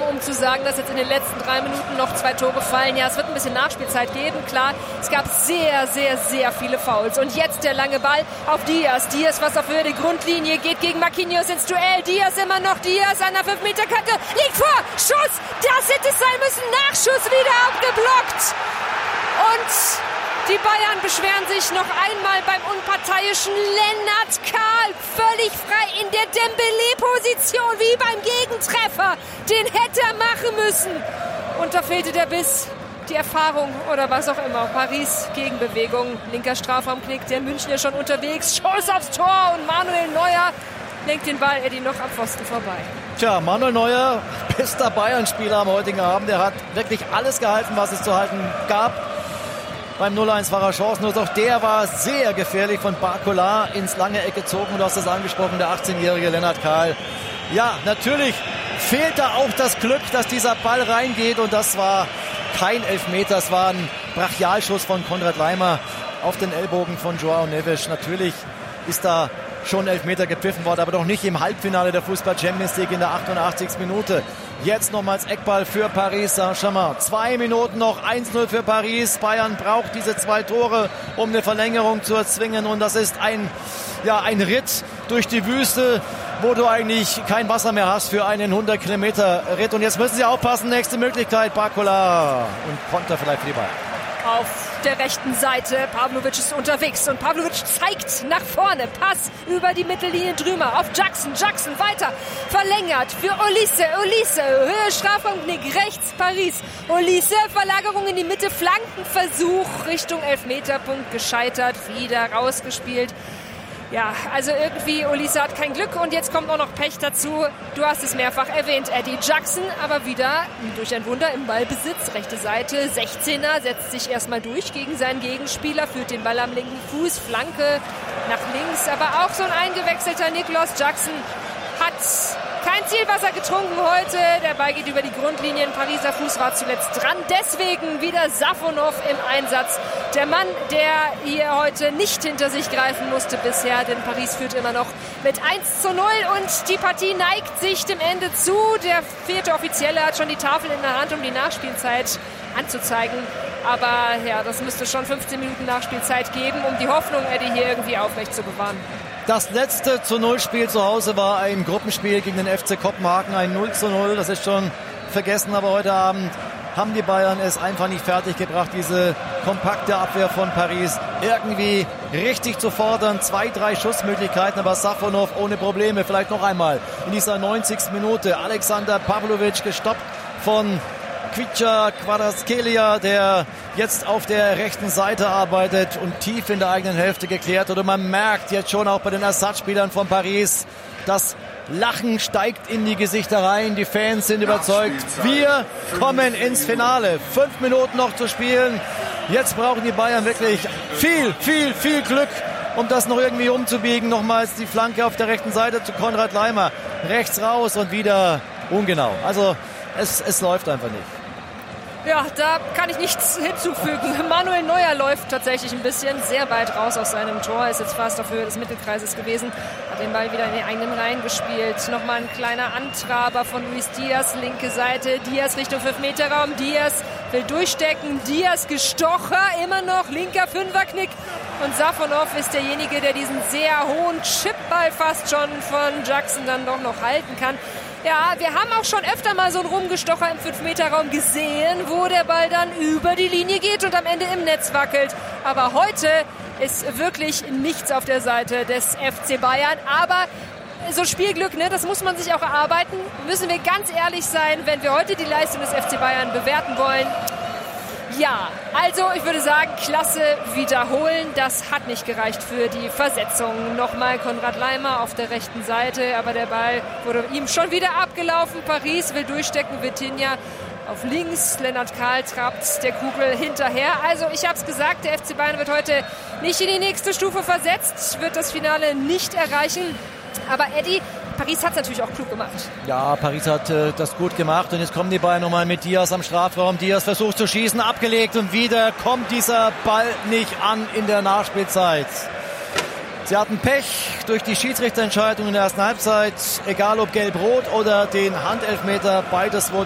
um zu sagen, dass jetzt in den letzten 3 Minuten noch 2 Tore fallen. Ja, es wird ein bisschen Nachspielzeit geben, klar. Es gab sehr, sehr, sehr viele Fouls. Und jetzt der lange Ball auf Diaz. Diaz, was auf Höhe der Grundlinie, geht gegen Marquinhos ins Duell. Diaz immer noch, Diaz an der 5-Meter-Kante, liegt vor, Schuss, das hätte es sein müssen, Nachschuss wieder abgeblockt. Und die Bayern beschweren sich noch einmal beim unparteiischen Lennart Kahl. Völlig frei in der Dembélé-Position, wie beim Gegentreffer. Den hätte er machen müssen. Und da fehlte der Biss, die Erfahrung oder was auch immer. Paris Gegenbewegung, linker Strafraumknick, der Münchner schon unterwegs. Schuss aufs Tor und Manuel Neuer lenkt den Ball, Eddie, noch am Pfosten vorbei. Tja, Manuel Neuer, bester Bayern-Spieler am heutigen Abend. Der hat wirklich alles gehalten, was es zu halten gab. Beim 0-1 war er chancenlos. Auch der war sehr gefährlich von Barcola ins lange Eck gezogen. Du hast es angesprochen, der 18-jährige Lennart Kahl. Ja, natürlich fehlt da auch das Glück, dass dieser Ball reingeht. Und das war kein Elfmeter. Es war ein Brachialschuss von Konrad Laimer auf den Ellbogen von João Neves. Natürlich ist da schon Elfmeter gepfiffen worden, aber doch nicht im Halbfinale der Fußball-Champions League in der 88. Minute. Jetzt nochmals Eckball für Paris Saint-Germain. 2 Minuten noch, 1-0 für Paris. Bayern braucht diese 2 Tore, um eine Verlängerung zu erzwingen. Und das ist ein Ritt durch die Wüste, wo du eigentlich kein Wasser mehr hast für einen 100-Kilometer-Ritt. Und jetzt müssen sie aufpassen, nächste Möglichkeit, Barcola. Und Konter vielleicht für die Bayern. Auf der rechten Seite, Pavlovic ist unterwegs und Pavlovic zeigt nach vorne, Pass über die Mittellinie drüber auf Jackson, Jackson weiter, verlängert für Olise, Höhe Strafraumknick, rechts Paris, Olise, Verlagerung in die Mitte, Flankenversuch Richtung Elfmeterpunkt gescheitert, wieder rausgespielt. Ja, also irgendwie Olise hat kein Glück und jetzt kommt auch noch Pech dazu. Du hast es mehrfach erwähnt, Eddie Jackson, aber wieder durch ein Wunder im Ballbesitz. Rechte Seite, 16er, setzt sich erstmal durch gegen seinen Gegenspieler, führt den Ball am linken Fuß, Flanke nach links. Aber auch so ein eingewechselter Nicolas Jackson hat kein Zielwasser getrunken heute. Der Ball geht über die Grundlinie. Ein Pariser Fuß war zuletzt dran. Deswegen wieder Safonov im Einsatz. Der Mann, der hier heute nicht hinter sich greifen musste bisher, denn Paris führt immer noch mit 1:0 und die Partie neigt sich dem Ende zu. Der 4. Offizielle hat schon die Tafel in der Hand, um die Nachspielzeit anzuzeigen. Aber ja, das müsste schon 15 Minuten Nachspielzeit geben, um die Hoffnung, Eddie, hier irgendwie aufrecht zu bewahren. Das letzte zu 0-Spiel zu Hause war ein Gruppenspiel gegen den FC Kopenhagen, ein 0:0. Das ist schon vergessen, aber heute Abend haben die Bayern es einfach nicht fertiggebracht, diese kompakte Abwehr von Paris irgendwie richtig zu fordern. 2, 3 Schussmöglichkeiten, aber Safonov ohne Probleme. Vielleicht noch einmal in dieser 90. Minute. Alexander Pavlovic gestoppt von Kvicha Kvaratskhelia, der jetzt auf der rechten Seite arbeitet und tief in der eigenen Hälfte geklärt. Und man merkt jetzt schon auch bei den Ersatzspielern von Paris, das Lachen steigt in die Gesichter rein. Die Fans sind überzeugt. Wir kommen ins Finale. 5 Minuten noch zu spielen. Jetzt brauchen die Bayern wirklich viel Glück, um das noch irgendwie umzubiegen. Nochmals die Flanke auf der rechten Seite zu Konrad Laimer. Rechts raus und wieder ungenau. Also es läuft einfach nicht. Ja, da kann ich nichts hinzufügen. Manuel Neuer läuft tatsächlich ein bisschen sehr weit raus aus seinem Tor. Ist jetzt fast auf Höhe des Mittelkreises gewesen. Hat den Ball wieder in die eigenen Reihen gespielt. Nochmal ein kleiner Antraber von Luis Diaz. Linke Seite. Diaz Richtung 5-Meter-Raum. Diaz will durchstecken. Diaz gestocher. Immer noch linker Fünferknick. Und Safonov ist derjenige, der diesen sehr hohen Chipball fast schon von Jackson dann doch noch halten kann. Ja, wir haben auch schon öfter mal so einen Rumgestocher im 5-Meter-Raum gesehen, wo der Ball dann über die Linie geht und am Ende im Netz wackelt. Aber heute ist wirklich nichts auf der Seite des FC Bayern. Aber so Spielglück, ne, das muss man sich auch erarbeiten. Müssen wir ganz ehrlich sein, wenn wir heute die Leistung des FC Bayern bewerten wollen. Ja, also ich würde sagen, Klasse wiederholen. Das hat nicht gereicht für die Versetzung. Nochmal Konrad Laimer auf der rechten Seite, aber der Ball wurde ihm schon wieder abgelaufen. Paris will durchstecken, Vitinha auf links. Lennart Kahl trabt der Kugel hinterher. Also ich habe es gesagt, der FC Bayern wird heute nicht in die nächste Stufe versetzt, wird das Finale nicht erreichen. Aber Eddie, Paris hat es natürlich auch klug gemacht. Ja, Paris hat das gut gemacht und jetzt kommen die Bayern nochmal mit Diaz am Strafraum. Diaz versucht zu schießen, abgelegt und wieder kommt dieser Ball nicht an in der Nachspielzeit. Sie hatten Pech durch die Schiedsrichterentscheidung in der ersten Halbzeit, egal ob gelb-rot oder den Handelfmeter, beides wurde